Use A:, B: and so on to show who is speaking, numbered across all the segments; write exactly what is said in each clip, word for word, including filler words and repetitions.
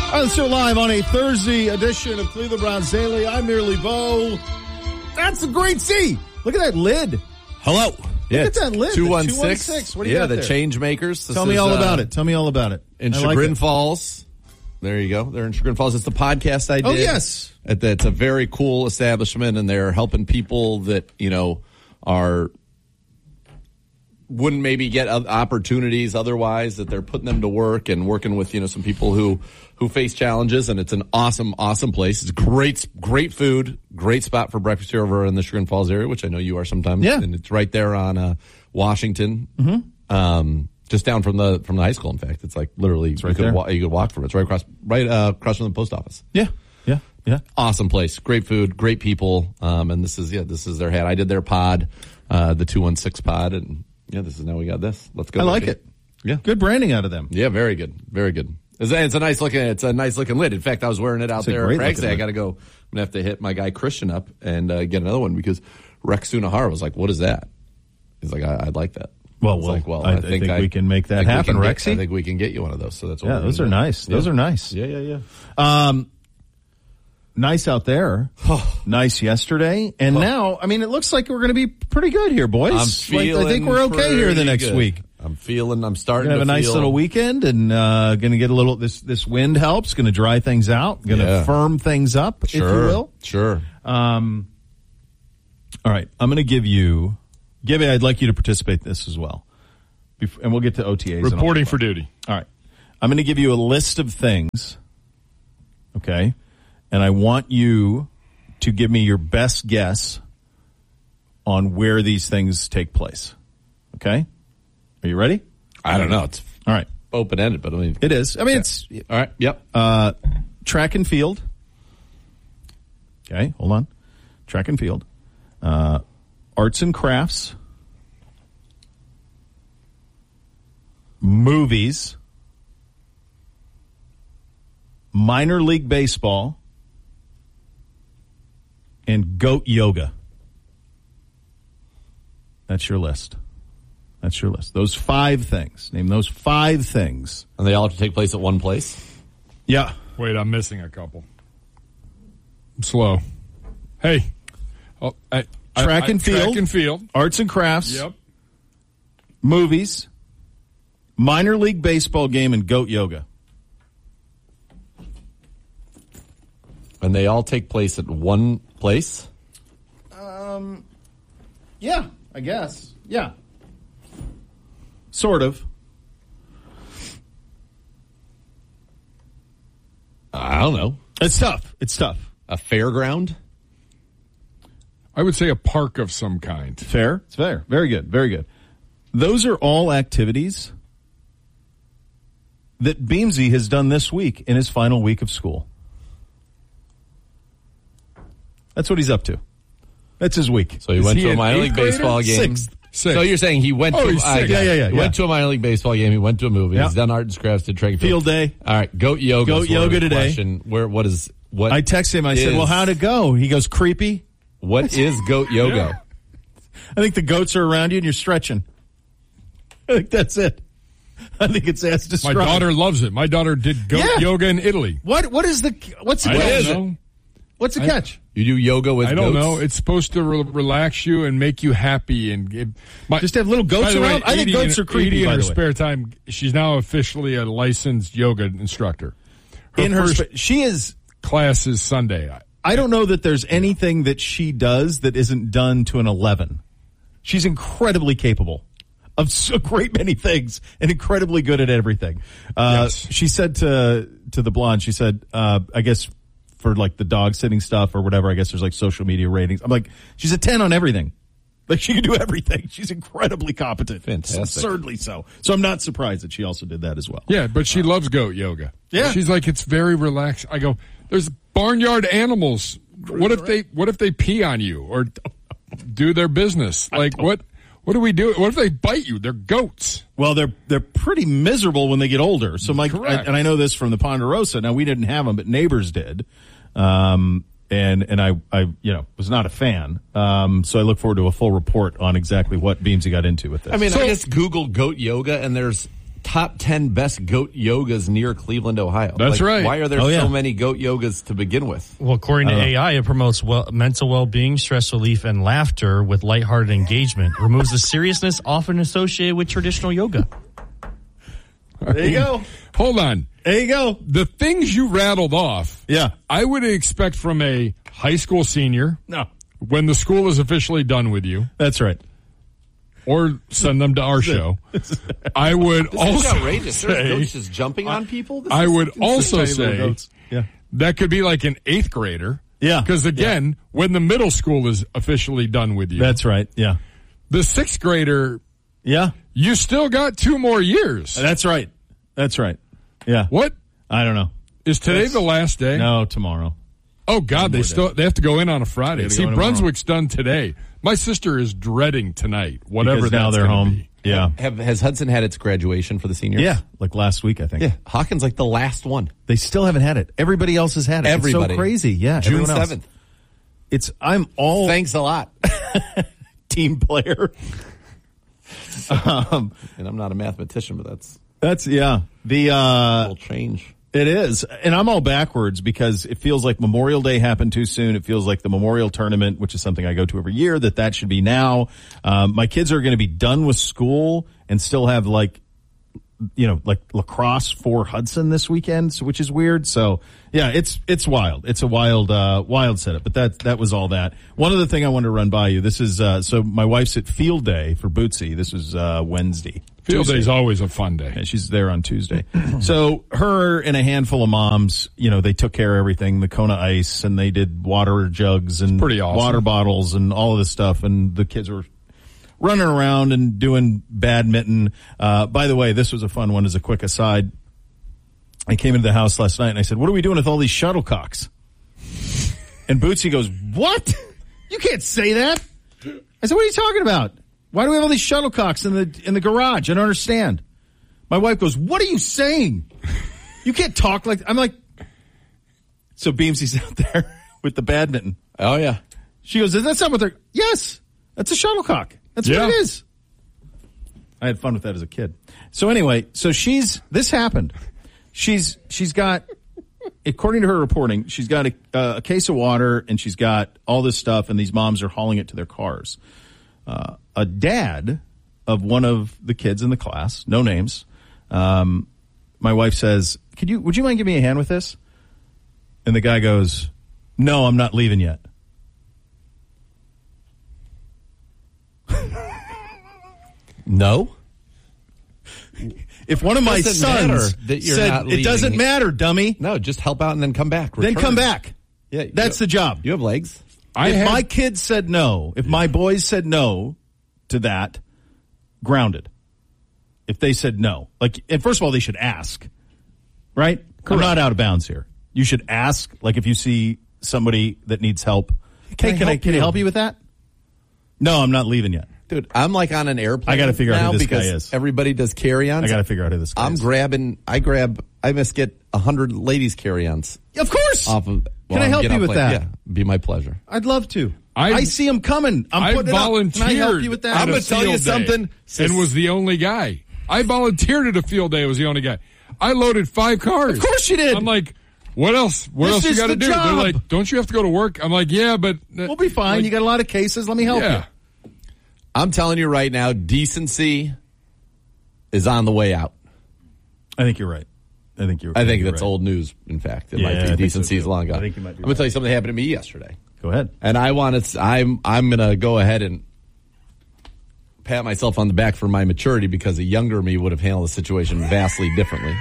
A: All right, let's go live on a Thursday edition of Cleveland Browns Daily. I'm Merely Bo. That's a great C. Look at that lid.
B: Hello.
A: Look
B: yeah,
A: at that lid.
B: two one six.
A: What do you
B: yeah,
A: got
B: the
A: there?
B: Change Makers. This
A: Tell me
B: is,
A: all
B: uh,
A: about it. Tell me all about it.
B: In
A: I
B: Chagrin
A: like
B: Falls. There you go. They're in Chagrin Falls. It's the podcast I did.
A: Oh, yes.
B: At the, it's a very cool establishment, and they're helping people that, you know, are wouldn't maybe get opportunities otherwise, that they're putting them to work and working with, you know, some people who, who face challenges. And it's an awesome, awesome place. It's great, great food, great spot for breakfast here over in the Chagrin Falls area, which I know you are sometimes.
A: Yeah.
B: And it's right there on, uh, Washington.
A: Mm-hmm.
B: Um, just down from the, from the high school. In fact, it's like literally,
A: it's right
B: you could
A: there.
B: wa- you could walk from it. It's right across, right, uh, across from the post office.
A: Yeah. Yeah. Yeah.
B: Awesome place. Great food, great people. Um, and this is, yeah, this is their hat. I did their pod, uh, the two one six pod, and yeah, this is now we got this. Let's go.
A: I like
B: baby.
A: it.
B: Yeah.
A: Good branding out of them.
B: Yeah, very good. Very good. It's, it's a nice looking, it's a nice looking lid. In fact, I was wearing it out
A: It's a
B: there.
A: great
B: Craig's
A: looking
B: Day. I
A: lid.
B: got to go, I'm going to have to hit my guy Christian up and, uh, get another one because Rex Sunahara was like, what is that? He's like, I, I'd like that.
A: Well,
B: I was
A: well,
B: like, well,
A: I,
B: I,
A: I
B: think,
A: think
B: I,
A: we can make that
B: I think we
A: happen,
B: can get-
A: Rexy.
B: I think we can get you one of those. So that's what
A: Yeah,
B: we're
A: those
B: gonna
A: are
B: do.
A: nice. Those
B: Yeah.
A: are nice.
B: Yeah, yeah, yeah.
A: Um, nice out there. Nice yesterday. And now, I mean, it looks like we're going to be pretty good here, boys.
B: I'm
A: Like,
B: feeling
A: I think we're okay here the
B: pretty
A: next
B: good.
A: week.
B: I'm feeling, I'm
A: We're
B: starting
A: going to have
B: to
A: a nice
B: feel,
A: little weekend and uh, going to get a little, this this wind helps, going to dry things out, going to
B: Yeah.
A: firm things up,
B: Sure.
A: if you will.
B: Sure.
A: Um, all right, I'm going to give you, Gibby, I'd like you to participate in this as well. Bef- and we'll get to O T As. and all
C: Reporting
A: that
C: for
A: stuff.
C: duty.
A: All right. I'm going to give you a list of things, okay? And I want you to give me your best guess on where these things take place, okay? Are you ready?
B: I don't know. It's
A: All right.
B: open ended, but I mean,
A: It is. I mean, it's
B: all right. Yep.
A: uh, track and field. Okay, hold on. Track and field. Uh, arts and crafts. Movies. Minor league baseball. And goat yoga. That's your list. That's your list. Those five things. Name those five things.
B: And they all have to take place at one place.
A: Yeah.
C: Wait, I'm missing a couple. I'm slow. Hey. Oh, I, I-
A: Track
C: I-
A: and field.
C: Track and field.
A: Arts and crafts.
C: Yep.
A: Movies, minor league baseball game, and goat yoga.
B: And they all take place at one place.
A: Um, yeah, I guess. Yeah. Sort of.
B: I don't know.
A: It's tough. It's tough.
B: A fairground.
C: I would say a park of some kind.
A: Fair. It's fair. Very good. Very good. Those are all activities that Beamsy has done this week in his final week of school. That's what he's up to. That's his week.
B: So he
C: Is
B: went
C: he
B: to a
C: an
B: minor
C: eighth
B: league
C: grader?
B: baseball game.
A: Sixth.
C: Sixth.
B: So you're saying he went
C: Oh,
B: to
C: he's
B: I
C: sixth.
B: got it.
A: Yeah, yeah, yeah,
B: He
A: yeah.
B: went to a minor league baseball game. He went to a movie.
A: Yeah.
B: He's done art and crafts. Did track and
A: Field day.
B: All right, goat yoga.
A: Goat
B: is where
A: yoga
B: the
A: today.
B: Question, where what is what?
A: I texted him. I said,
B: is-
A: well, how'd it go? He goes, creepy.
B: What is goat yoga?
A: I think the goats are around you and you're stretching. I think that's it. I think it's as
C: My
A: described.
C: daughter loves it. My daughter did goat
A: Yeah.
C: yoga in Italy.
A: What? What is the? What's the
C: I
A: catch?
C: don't know.
A: What's the
C: I-
A: catch?
B: You do yoga with
C: I don't
B: goats?
C: know. It's supposed to re- relax you and make you happy and give, my,
A: Just have little goats
C: by the way,
A: around? I think
C: Edie
A: goats
C: in-
A: are creepy,
C: Edie in
A: by
C: her
A: the way.
C: spare time, she's now officially a licensed yoga instructor. Her
A: In her,
C: first
A: spa- she is.
C: class is Sunday.
A: I don't know that there's anything that she does that isn't done to an eleven. She's incredibly capable of so a great many things and incredibly good at everything. Uh,
C: Yes.
A: She said to to the blonde, she said, uh, I guess for like the dog sitting stuff or whatever, I guess there's like social media ratings. I'm like, she's a ten on everything. Like she can do everything. She's incredibly competent.
B: Fantastic.
A: Absurdly so. So I'm not surprised that she also did that as well.
C: Yeah, but she loves goat yoga.
A: Yeah.
C: She's like, it's very relaxed. I go, there's barnyard animals. What if they what if they pee on you or do their business? Like what what do we do? What if they bite you? They're goats.
A: Well, they're they're pretty miserable when they get older. So, Mike,
C: Correct.
A: and I know this from the Ponderosa. Now, we didn't have them, but neighbors did, um, and and I I you know was not a fan. Um, so I look forward to a full report on exactly what Beamsy got into with this.
B: I mean,
C: So-
B: I just Google goat yoga, and there's top ten best goat yogas near Cleveland, Ohio.
C: That's
B: like,
C: right.
B: Why are there
A: Oh, yeah.
B: so many goat yogas to begin with?
D: Well, according to A I, it promotes well, mental well-being, stress relief, and laughter with lighthearted engagement. Removes the seriousness often associated with traditional yoga.
A: There you go.
C: Hold on.
A: There you go.
C: The things you rattled off,
A: Yeah.
C: I would expect from a high school senior
A: No.
C: when the school is officially done with you,
A: That's right.
C: or send them to our show. I would
B: This is
C: also
B: outrageous. There's
C: say,
B: goats just jumping on people? This
C: I
B: is-
C: would also
A: Tiny little
C: say
A: goats. Yeah.
C: that could be like an eighth grader.
A: Yeah.
C: Because again, when the middle school is officially done with you,
A: That's right. Yeah.
C: the sixth grader,
A: Yeah.
C: you still got two more years.
A: That's right. That's right. Yeah.
C: What
A: I don't know.
C: is today the last day?
A: No, tomorrow.
C: Oh God, they still they have to go in on a Friday.
A: gotta
C: See,
A: go in
C: Brunswick's done today. My sister is dreading tonight. Whatever
A: Because now
C: that's
A: they're
C: gonna
A: home.
C: be.
A: Yeah.
B: Have, has Hudson had its graduation for the seniors?
A: Yeah. Like last week, I think.
B: Yeah. Hawkins like the last one.
A: They still haven't had it. Everybody else has had it.
B: Everybody.
A: It's so crazy. Yeah.
B: June
A: everyone else.
B: seventh.
A: It's, I'm all
B: Thanks a lot.
A: team player. um,
B: And I'm not a mathematician, but that's
A: that's, yeah. The,
B: a
A: uh,
B: little change.
A: It is. And I'm all backwards because it feels like Memorial Day happened too soon. It feels like the Memorial Tournament, which is something I go to every year, that that should be now. Um, my kids are going to be done with school and still have like, you know, like lacrosse for Hudson this weekend, so- which is weird. So yeah, it's, it's wild. It's a wild, uh, wild setup, but that, that was all that. One other thing I wanted to run by you. This is, uh, so my wife's at field day for Bootsy. This was, uh, Wednesday.
C: Field
A: Tuesday.
C: day's always a fun day.
A: Yeah, she's there on Tuesday. So her and a handful of moms, you know, they took care of everything, the Kona ice, and they did water jugs and
C: pretty awesome.
A: water bottles and all of this stuff. And the kids were running around and doing badminton. Uh, by the way, this was a fun one as a quick aside. I came into the house last night and I said, what are we doing with all these shuttlecocks? And Bootsy goes, what? You can't say that. I said, what are you talking about? Why do we have all these shuttlecocks in the in the garage? I don't understand. My wife goes, what are you saying? You can't talk like, I'm like, so Beamsy's out there with the badminton.
B: Oh, yeah.
A: She goes, that's not what they're, yes, that's a shuttlecock. That's
C: Yeah.
A: what it is. I had fun with that as a kid. So anyway, so she's, this happened. She's, she's got, according to her reporting, she's got a, uh, a case of water and she's got all this stuff and these moms are hauling it to their cars. Uh, a dad of one of the kids in the class, no names, um, my wife says, could you, would you mind giving me a hand with this? And the guy goes, no, I'm not leaving yet.
B: No?
A: If one of my
B: Doesn't matter
A: sons
B: that you're
A: said,
B: not
A: it doesn't
B: leaving.
A: matter, dummy,
B: No, just help out and then come back.
A: then
B: Return.
A: come back.
B: Yeah, you-
A: That's the job.
B: You have legs.
C: I
A: if
C: had,
A: my kids said no, if my boys said no to that, grounded. If they said no. Like, and first of all, they should ask, right? I'm not out of bounds here. You should ask, like if you see somebody that needs help,
B: Can
A: hey,
B: I
A: can I,
B: help
A: can I
B: you?
A: help you with that? No, I'm not leaving yet.
B: Dude, I'm like on an airplane.
A: I gotta figure out
B: now
A: who this guy
B: because
A: is.
B: Everybody does carry-ons.
A: I got to figure out who this guy
B: I'm
A: is.
B: grabbing, I grab, I must get a hundred ladies carry-ons
A: Of course.
B: off of.
A: Can I help you with that?
B: Yeah, be my pleasure.
A: I'd love to.
C: I-
A: I, see him coming. I'm
C: I
A: putting it up.
C: volunteered.
A: Can I help you with that?
C: at
B: I'm
C: a
B: gonna tell you
C: field day
B: something, sis.
C: and was the only guy. I volunteered at a field day. I was the only guy. I loaded five cars.
A: Of course you did.
C: I'm like, what else? What
A: This
C: else you
A: is
C: got to
A: the
C: do?
A: job.
C: They're like, don't you have to go to work? I'm like, yeah, but uh,
A: We'll be fine.
C: like,
A: you got a lot of cases. Let me help
C: yeah.
A: you.
B: I'm telling you right now, decency is on the way out.
A: I think you're right. I think you're.
B: I think
A: you're
B: that's
A: right.
B: old news. In fact, it
A: Yeah,
B: might
A: I
B: be
A: think
B: decency
A: so,
B: is
A: too.
B: long gone.
A: I think you might be
B: I'm gonna
A: right.
B: tell you something that happened to me yesterday,
A: Go ahead.
B: and I want to. I'm I'm gonna go ahead and pat myself on the back for my maturity because a younger me would have handled the situation vastly differently.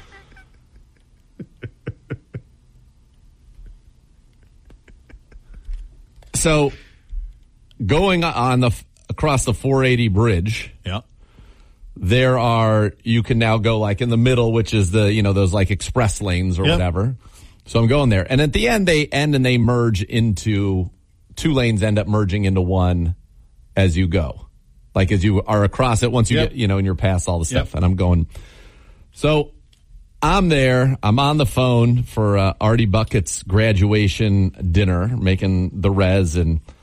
B: So, going on the across the four eighty bridge,
A: Yeah.
B: there are you can now go like in the middle, which is the you know those like express lanes or
A: Yep.
B: whatever. So I'm going there, and at the end they end and they merge into two lanes end up merging into one as you go, like as you are across it once you
A: Yep.
B: get you know and you're past all the stuff.
A: Yep.
B: And I'm going. So I'm there. I'm on the phone for uh, Artie Bucket's graduation dinner, making the res and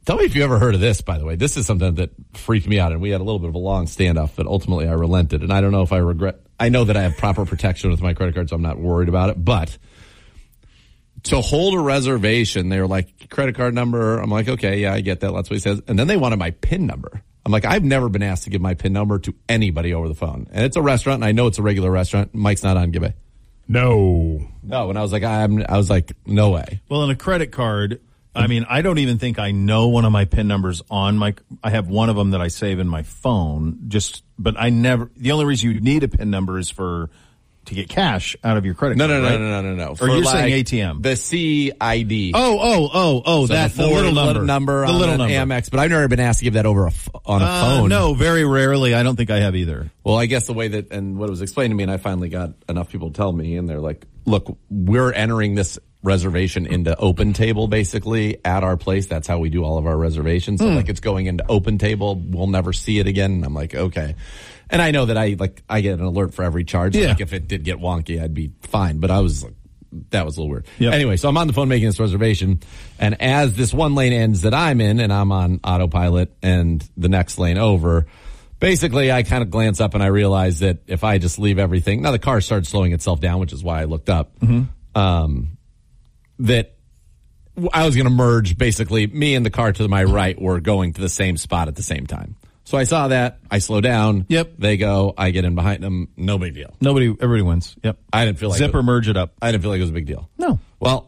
B: Tell me if you ever heard of this, by the way. This is something that freaked me out, and we had a little bit of a long standoff, but ultimately I relented. And I don't know if I regret. I know that I have proper protection with my credit card, so I'm not worried about it. But to hold a reservation, they were like, credit card number. I'm like, okay, yeah, I get that. That's what he says. And then they wanted my PIN number. I'm like, I've never been asked to give my PIN number to anybody over the phone. And it's a restaurant, and I know it's a regular restaurant. Mike's not on, Gibby.
C: No.
B: No, and I was like, I'm, I was like, no way.
A: Well, in a credit card, I mean, I don't even think I know one of my PIN numbers on my, I have one of them that I save in my phone, just, but I never, the only reason you need a PIN number is for, to get cash out of your credit
B: No,
A: card,
B: no, no,
A: right?
B: no, no, no, no.
A: Or
B: For
A: you're
B: like
A: saying A T M.
B: The C I D.
A: Oh, oh, oh, oh,
B: So
A: that,
B: the
A: the
B: four
A: little number.
B: number
A: the
B: on
A: little
B: an
A: number.
B: Amex, but I've never been asked to give that over a f- on a
A: Uh,
B: phone.
A: no, very rarely. I don't think I have either.
B: Well, I guess the way that, and what it was explained to me, and I finally got enough people to tell me, and they're like, look, we're entering this reservation into Open Table, basically, at our place. That's how we do all of our reservations. So,
A: Mm.
B: like, it's going into Open Table. We'll never see it again. And I'm like, okay. And I know that I, like, I get an alert for every charge.
A: Yeah.
B: Like, if it did get wonky, I'd be fine. But I was like, that was a little weird.
A: Yep.
B: Anyway, so I'm on the phone making this reservation, and as this one lane ends that I'm in, and I'm on autopilot, and the next lane over, basically I kind of glance up and I realize that if I just leave everything, now the car started slowing itself down, which is why I looked up,
A: Mm-hmm.
B: um, that I was going to merge. Basically, me and the car to my right were going to the same spot at the same time. So I saw that. I slow down.
A: Yep.
B: They go. I get in behind them. No big deal.
A: Nobody, everybody wins. Yep.
B: I didn't feel like
A: Zip or
B: it,
A: merge it up.
B: I didn't feel like it was a big deal.
A: No.
B: Well,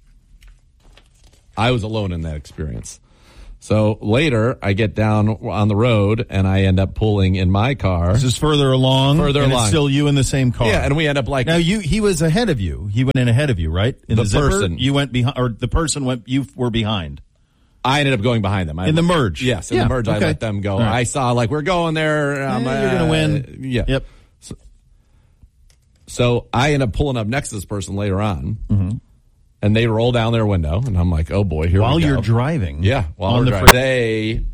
B: I was alone in that experience. So later, I get down on the road and I end up pulling in my car.
A: This is further along.
B: Further
A: and
B: along.
A: It's still you in the same car.
B: Yeah, and we end up like
A: Now you, he was ahead of you. He went in ahead of you, right? In
B: The
A: the, zipper,
B: person.
A: you went behind, or the person went. You were behind.
B: I ended up going behind them. I
A: In the
B: let-
A: merge.
B: Yes, in
A: Yeah,
B: the merge, I
A: okay.
B: let them go.
A: All right.
B: I saw like we're going there. Um,
A: Eh, you're gonna
B: uh,
A: win.
B: Yeah.
A: Yep.
B: So, so I end up pulling up next to this person later on,
A: Mm-hmm.
B: and they roll down their window, and I'm like, oh boy, here
A: While
B: we go.
A: you're driving.
B: Yeah, while
A: on
B: we're
A: the
B: driving.
A: fr-
B: They